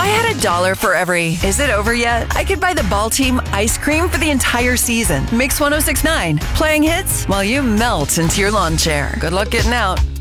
I had $1 for every, is it over yet? I could buy the ball team ice cream for the entire season. Mix 1069, playing hits while you melt into your lawn chair. Good luck getting out.